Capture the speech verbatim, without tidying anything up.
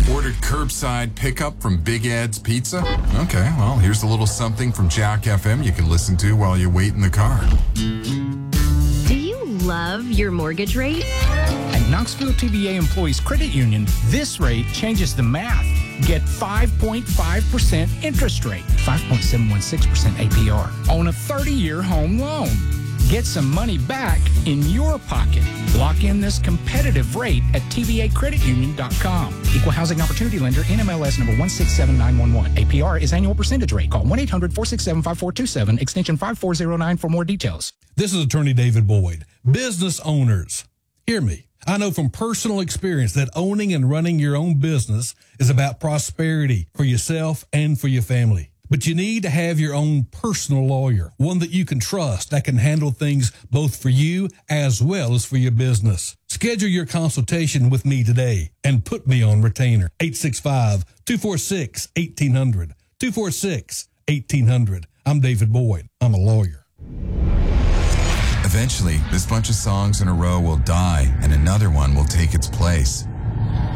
Ordered curbside pickup from Big Ed's Pizza? Okay, well, here's a little something from Jack F M you can listen to while you wait in the car. Do you love your mortgage rate? At Knoxville T B A Employees Credit Union, this rate changes the math. Get five point five percent interest rate, five point seven one six percent A P R, on a thirty-year home loan. Get some money back in your pocket. Lock in this competitive rate at T B A credit union dot com. Equal Housing Opportunity Lender, N M L S number one six seven nine one one. A P R is annual percentage rate. Call one eight hundred four six seven five four two seven, extension five four zero nine for more details. This is Attorney David Boyd. Business owners, hear me. I know from personal experience that owning and running your own business is about prosperity for yourself and for your family. But you need to have your own personal lawyer, one that you can trust, that can handle things both for you as well as for your business. Schedule your consultation with me today and put me on retainer. eight six five, two four six, one eight hundred. two four six, one eight hundred. I'm David Boyd. I'm a lawyer. Eventually, this bunch of songs in a row will die and another one will take its place.